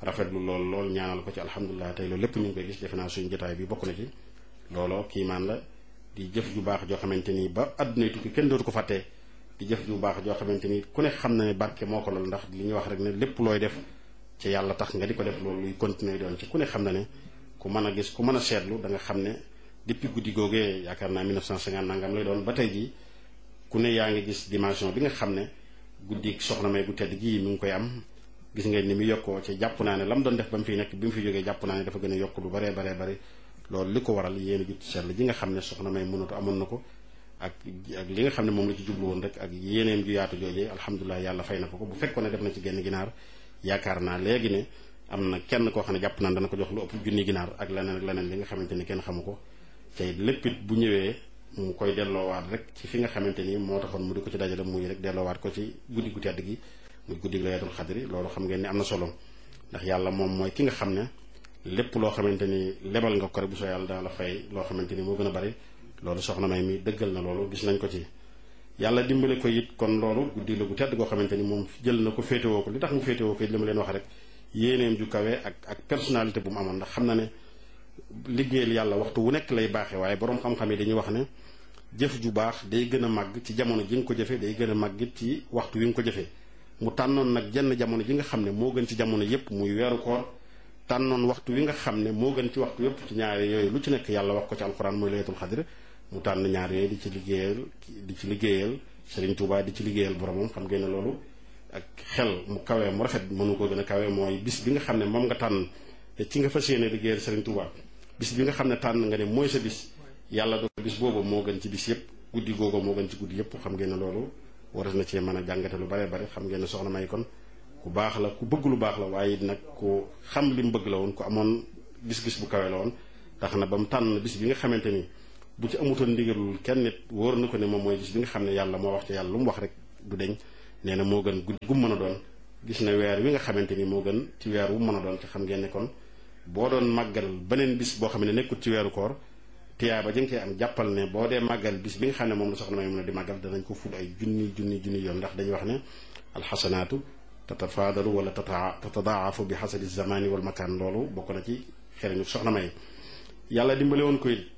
[SPEAKER 3] rafetlu lool lool ñaanal ko ci alhamdulilah tey loolu lépp ñu ngi koy gis defe naa suñu jotaay bi bokk na ci looloo kiimaan la di jëf ju baax joo xamante ni ba àdduna tukki kenn dootu ko fàttee di jëf ju baax joo xamante ni ku ne xam na ne barke moo ko lool ndax li ñuy wax rek ne lépp looy def ci yàlla tax nga di ko def loolu luy continuer doon ci ku ne xam na ne ku mën a gis ku mën a seetlu da nga xam ne depuis guddi googee yaakaar naa mille neuf cent cinquante nangam lay doon ba tey jii ku ne yaa ngi gis dimension bi nga xam ne guddi soxna May gu tedd gii mi ngi koy am gis ngeen ni mu yokkoo ci jàpp naa ne la mu doon def ba mu fiy nekk bi mu fi jógee jàpp naa ne dafa gën a yokk lu baree baree bari loolu li ko waral yéen a jut seetlu ji nga xam ne soxna May mënatu amoon na ko ak ak li nga xam ne moom la ci jublu woon rek ak yéeneem ju yaatu joojee alhamdulilah yàlla fay na ko ko bu fekkoon ne def na ci genn ginaar yaakaar naa léegi ne am na kenn koo xam ne jàpp naa dana ko jox lu ëpp junni ginaar ak leneen ak leneen li nga xamante ni kenn xamu ko tey lépp it bu ñëwee mu koy delloowaat rek ci fi nga xamante ni moo taxoon mu di ko ci dajale muy rek delloowaat ko ci guddi gu tedd gi muy guddi gi laylatul xadri loolu xam ngeen ni am na solo ndax yàlla moom mooy ki nga xam ne lépp loo xamante ni lebal nga ko rek bu soo yàlla dana la fay loo xamante ni moo gën a bari loolu soxna May mi dëggal na loolu gis nañ ko ci yàlla dimbale ko it kon loolu guddi la gu tedd goo xamante ni moom jël na ko féetewoo ko li tax mu féetewoo ko it li ma leen wax rek yéeneem ju kawe ak ak personnalité bu mu amoon ndax xam na ne liggéeyal yàlla waxtu wu nekk lay baaxee waaye boroom xam-xam yi dañuy wax ne jëf ju baax day gën a màgg ci jamono ji nga ko jëfee day gën a màgg it ci waxtu wi nga ko jëfee mu tànnoon nag jenn jamono ji nga xam ne moo gën ci jamono yépp muy weeru koor tànnoon waxtu wi nga xam ne moo gën ci waxtu yépp ci ñaari yooyu lu ci nekk yàlla wax ko ci alxuraan mooy laylatul xadr mu tànn ñaar yooyu di ci liggéeyal di ci liggéeyal Serigne Touba di ci liggéeyal boromam xam ngeen ne loolu ak xel mu kawee mu rafet mënu ko gën a kawee mooy bis bi nga xam ne moom nga tànn te ci nga fas yéene liggéeyal Serigne Touba bis bi nga xam ne tànn nga ne mooy sa bis yàlla do bis boobu moo gën ci bis yépp guddi googu moo gën ci guddi yépp xam ngeen ne loolu war na cee mën a jàngate lu bare bare xam ngeen ne soxna May kon ku baax la ku bëgg lu baax la waaye nag ku xam li mu bëgg la woon ku amoon gis-gis bu kawe la woon tax na ba mu tànn bis bi nga xamante ni bu ci amutoon ndigalul kenn nit wóor na ko ne moom mooy bis bi nga xam ne yàlla moo wax ci yàlla lu mu wax rek du deñ nee na moo gën guddi gu mu mën a doon gis na weer wi nga xamante ni moo gën ci weer wu mën a doon te xam ngeen ne kon boo doon màggal beneen bis boo xam ne nekkut ci weeru koor tiyaaba jëng koy am jàppal ne boo dee màggal bis bi nga xam ne moom la soxna May mën a di màggal danañ ko ful ay junni junni junni yoon ndax dañuy wax ne alxasanaatu tatafaadalu wala tata tatadaafu bi xasali zamani wal makaan loolu bokk na ci xereñu soxna May yàlla dimbale woon ko it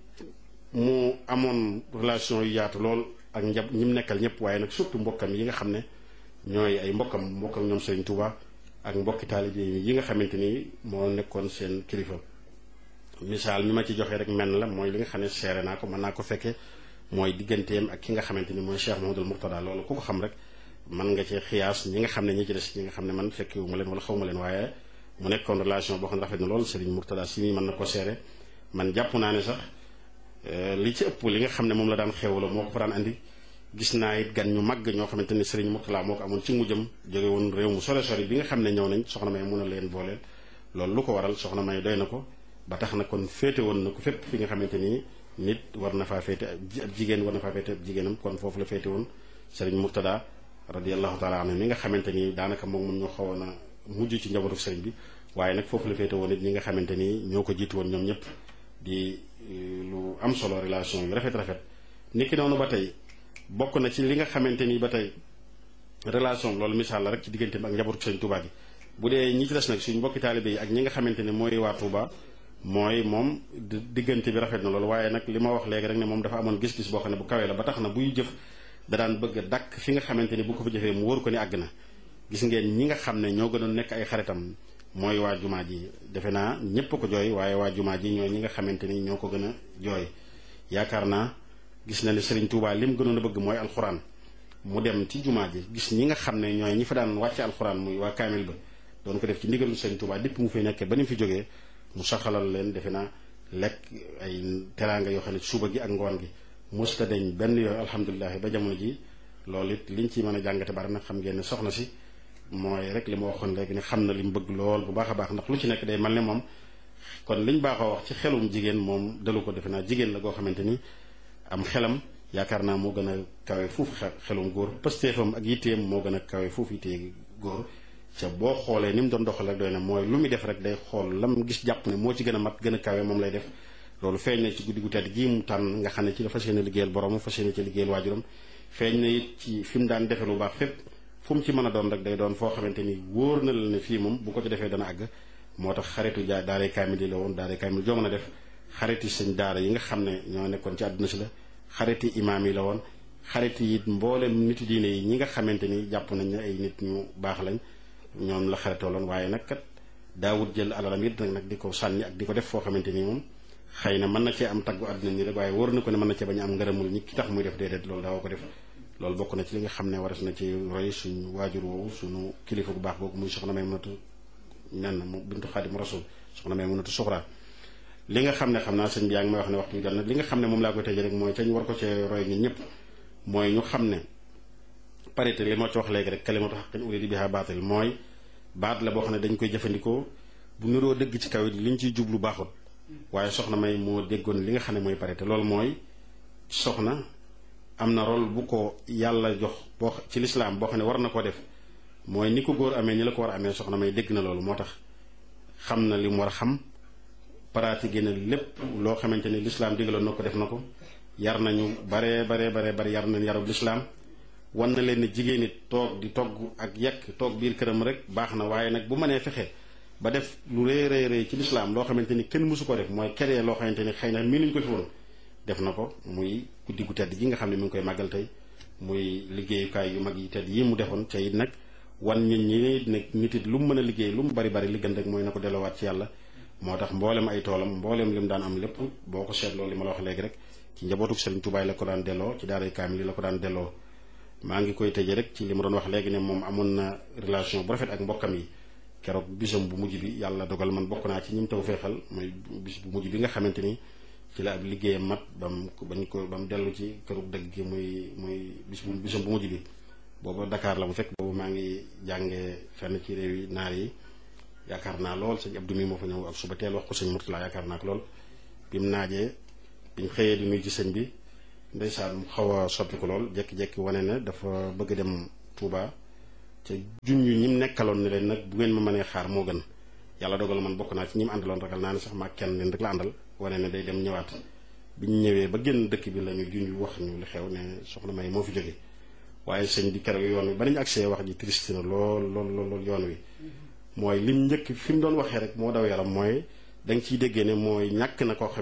[SPEAKER 3] mu amoon relation yu yaatu lool ak njab ñi mu nekkal ñëpp waaye nag surtout mbokkam yi nga xam ne ñooy ay mbokkam mbokkam ñoom Serigne Touba ak mbokki taalibe yi nga xamante ni moo nekkoon seen kilifa misaal mi ma ci joxe rek menn la mooy li nga xam ne seere naa ko mën naa ko fekke mooy digganteem ak ki nga xamante ni mooy Cheikh Mouhamadoul Mourtada loolu ku ko xam rek mën nga ci xiyaas ñi nga xam ne ñi ci des ñi nga xam ne man fekkewu ma leen wala xaw ma leen waaye mu nekkoon relation boo xam ne rafet na loolu Serigne Mourtada si mi mën na ko seere man jàpp naa ne sax li ci ëpp li nga xam ne moom la daan xewloo moo ko fa daan andi gis naa it gan ñu màgg ñoo xamante ni Serigne Mourtada moo ko amoon ci mujjam jóge woon réew mu sore sori bi nga xam ne ñëw nañ soxna May mun a leen booleel loolu lu ko waral soxna May doy na ko ba tax na kon féete woon na ko fépp fi nga xamante ni nit war na faa féete ab jigéen war na faa féete ab jigéenam kon foofu la féete woon Serigne Mourtada radiyallahu taala anhu mi nga xamante ni daanaka moom mun ñoo xawoon a mujj ci njabootu Serigne bi waaye nag foofu la féete woon it ñi nga xamante ni ñoo ko jiitu woon ñoom ñëpp di lu am solo relation yu rafet rafet niki noonu ba tey bokk na ci li nga xamante ni ba tey relation loolu misaal la rek ci diggante bi ak njabootu Serigne Touba gi bu dee ñi ci des nag suñ mbokki taalibe yi ak ñi nga xamante ne mooy waa Touba mooy moom diggante bi rafet na loolu waaye nag li ma wax léegi rek ne moom dafa amoon gis-gis boo xam ne bu kawee la ba tax na buy jëf da daan bëgg a dakk fi nga xamante ni bu ko fa jëfee mu wóor ko ni àgg na gis ngeen ñi nga xam ne ñoo gënoon nekk ay xaritam mooy waa jumaa ji defe naa ñépp ko jooy waaye waa jumaa ji ñooy ñi nga xamante ni ñoo ko gën a jooy yaakaar naa gis na ne Serigne Touba li mu gënoon a bëgg mooy alxuraan mu dem ci jumaa ji gis ñi nga xam ne ñooy ñi fa daan wàcce alxuraan muy waa kaamil ba doon ko def ci ndigalu Serigne Touba dépp mu fay nekkee ba ni mu fi jógee mu saxalal leen defe naa lekk ay teraanga yoo xam ne suba gi ak ngoon gi mosta deñ benn yooyu alhamdulilah ba jamono ji loolu it liñ ci mën a jàngate bari nag xam ngeen ne soxna si mooy rek li ma waxoon léegi ne xam na li mu bëgg lool bu baax a baax ndax lu ci nekk day mel ne moom kon liñ baaxoo wax ci xelum jigéen moom dalu ko defe naa jigéen la goo xamante ni am xelam yaakaar naa moo gën a kawe fuuf xelum góor pëstéefam ak yitteem moo gën a kawe fuuf yittee góor ca boo xoolee ni mu doon doxal rek doy na mooy lu muy def rek day xool lam gis jàpp ne moo ci gën a mat gën a kawe moom lay def loolu feeñ na ci guddi gu tedd gii mu tànn nga xam ne ci la fas yéene liggéeyal borom fas yéene ci liggéeyal waajuram feeñ na it ci fi mu daan defe lu baax fépp fu mu ci mën a doon rek day doon foo xamante ni wóor na la ne fii moom bu ko ci defee dana àgg moo tax xaritu ja daaray kaamil yi la woon daaray kaamil joo mën a def xariti sëñ daara yi nga xam ne ñoo nekkoon ci àdduna si la xariti imaam yi la woon xarit yi mboolem nit diine yi ñi nga xamante ni jàpp nañ ne ay nit ñu baax lañ ñoom la xaritooloon waaye nag kat daawut jël alalam it nag nag di ko sànni ak di ko def foo xamante ni moom xëy na mën na cee am taggu àdduna ni rek waaye wóor na ko ne mën na cee bañ a am ngërëmul ñi ki tax muy def déedéet loolu daawa ko def loolu bokk na ci li nga xam ne waras na ci roy suñu waajur woowu suñu kilifa bu baax boobu muy soxna Maymunatu nen mu bintu Xaadimu Rasuul soxna Maymunatu Suxra li nga xam ne xam naa sëñ bi yaa ngi may wax ne waxtu jot na li nga xam ne moom laa koy tëjee rek mooy ca ñu war ko cee roy ñun ñëpp mooy ñu xam ne parité li moo ci wax léegi rek kalimatu haqqin urida biha baatil mooy baat la boo xam ne dañ koy jëfandikoo bu niroo dëgg ci kaw it liñ ciy jublu baaxul waaye soxna May moo déggoon li nga xam ne mooy parité loolu mooy soxna am na rôle bu ko yàlla jox boo ci lislaam boo xam ne war na ko def mooy ni ko góor amee ni la ko war a amee soxna May dégg na loolu moo tax xam na li mu war a xam pratiqué na lépp loo xamante ni lislaam digaloon na ko def na ko yar nañu baree baree baree bari yar nañ yarub lislaam wan na leen ne jigéen it toog di togg ak yekk toog biir këram rek baax na waaye nag bu mënee fexe ba def lu rëy rëy rëy ci lislaam loo xamante ni kenn mësu ko def mooy keree loo xamante ni xëy na mii nuñ ko fi woon def na ko muy guddi gu tedd gi nga xam ne mi ngi koy màggal tey muy liggéeyukaay yu mag yi tedd yi mu defoon ca it nag wan ñit ñi nag nit it lu mu mën a liggéey lu mu bari bari li gën rek mooy na ko delloowaat ci yàlla moo tax mboolem ay toolam mboolem li mu daan am lépp boo ko seetloo li ma la wax léegi rek ci njabootuk Serigne Touba la ko daan delloo ci daaray kaamil yi la ko daan delloo maa ngi koy tëjee rek ci li ma doon wax léegi ne moom amoon na relation bu rafet ak mbokkam yi keroog bisam bu mujj bi yàlla dogal man bokk naa ci ñi mu taw feexal mooy bis bu mujj bi nga xamante ni ci la ab liggéeyam mat ba mu bañ ko ba mu dellu ci kërug dëgg gi muy muy bis bu bisam bu mujj bi booba Dakar la bu fekk boobu maa ngi jàngee fenn ci réew yi naar yi yaakaar naa lool sëñ Abdou mi moo fa ñëw ak suba teel wax ko sëñ Murtala yaakaar naa ko lool bi mu naajee biñ xëyee di nuyu ci sëñ bi ndeysaan mu xaw a soppi ko lool jekki-jekki wane ne dafa bëgg dem Touba ca junj ñi mu nekkaloon ne leen nag bu ngeen ma mënee xaar moo gën yàlla dogal man bokk naa ci ñi mu àndaloon ragal naa ne sax maa kenn leen rek la àndal wane ne day dem ñëwaat biñ ñëwee ba génn dëkk bi la ñu junj wax ñu li xew ne soxna May moo fi jóge waaye sëñ bi keroog yoon wi ba nañu accès wax ji triste na lool lool lool yoon wi mooy lim njëkk fi mu doon waxee rek moo daw yaram mooy da nga ciy déggee ne mooy ñàkk na koo xam